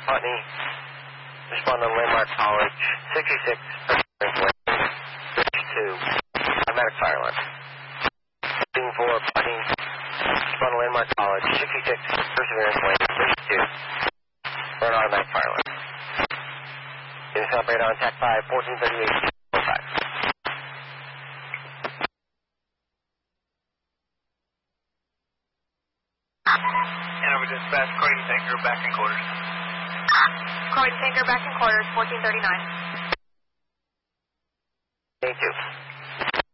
Putney. Respond to Landmark College. 66, Perseverance Lane. Bridge 2. Automatic fire alarm. 4, Putney. Respond to Landmark College. 66, Perseverance Lane. Bridge 2. Run automatic fire alarm. Units operator on TAC 5, 1438. Hanover Dispatch, Croydon Tanker, back in quarters. Croydon Tanker, back in quarters, 1439. Thank you.